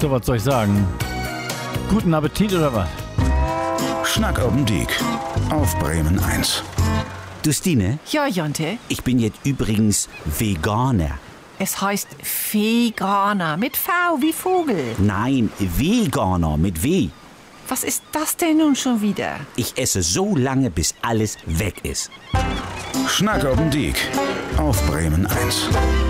So, was soll ich sagen? Guten Appetit oder was? Schnack auf'n Diek auf Bremen 1. Du Stine, Ja, Jonte, ich bin jetzt übrigens Veganer. es heißt Veganer mit V wie Vogel. Nein, Veganer mit W. Was ist das denn nun schon wieder? Ich esse so lange, bis alles weg ist. Schnack auf'n Diek auf Bremen 1.